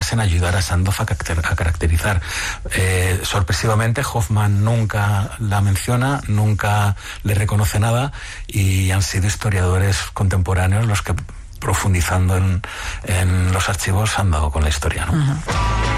basa en ayudar a Sandoz a caracterizar. Sorpresivamente, Hoffman nunca la menciona, nunca le reconoce nada, y han sido historiadores contemporáneos los que, profundizando en los archivos, han dado con la historia, ¿no?